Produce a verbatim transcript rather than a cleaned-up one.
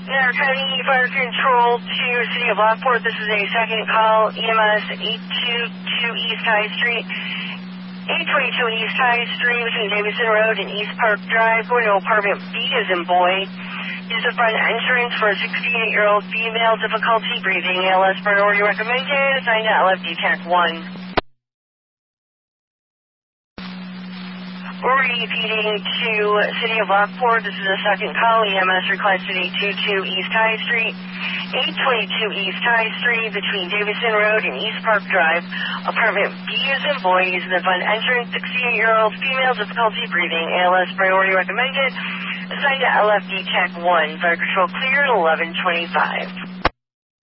Nair County Fire Control to City of Lockport. This is a second call. E M S eight twenty-two East High Street. eight twenty-two East High Street between Davidson Road and East Park Drive. Going to apartment B as in boy. Use the front entrance for a sixty-eight-year-old female. Difficulty breathing. A L S priority recommended. Assigned to L F D Tech one. We're repeating to City of Lockport. This is a second call. E M S requested eight twenty-two East High Street. eight twenty-two East High Street between Davidson Road and East Park Drive. Apartment B is in boy. Using the front entrance. sixty-eight-year-old female. Difficulty breathing. A L S priority recommended. Assigned to L F D Tech one. Fire control cleared eleven twenty-five.